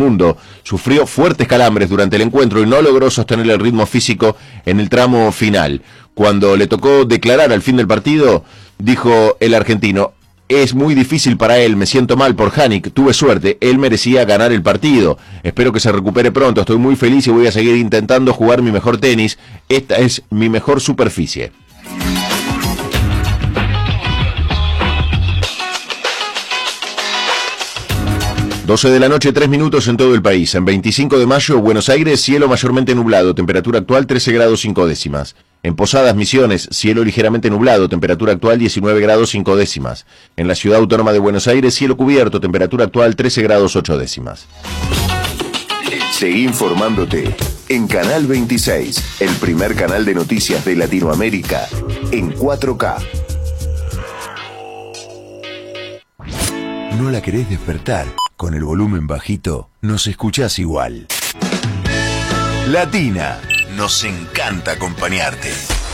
mundo, sufrió fuertes calambres durante el encuentro y no logró sostener el ritmo físico en el tramo final. Cuando le tocó declarar al fin del partido, dijo el argentino: es muy difícil para él, me siento mal por Jannik, tuve suerte, él merecía ganar el partido, espero que se recupere pronto, estoy muy feliz y voy a seguir intentando jugar mi mejor tenis, esta es mi mejor superficie. Doce de la noche, 3 minutos en todo el país. En 25 de mayo, Buenos Aires, cielo mayormente nublado, temperatura actual 13 grados 5 décimas. En Posadas, Misiones, cielo ligeramente nublado, temperatura actual 19 grados 5 décimas. En la Ciudad Autónoma de Buenos Aires, cielo cubierto, temperatura actual 13 grados 8 décimas. Seguí informándote en Canal 26, el primer canal de noticias de Latinoamérica, en 4K. ¿No la querés despertar? Con el volumen bajito, nos escuchás igual. Latina, nos encanta acompañarte.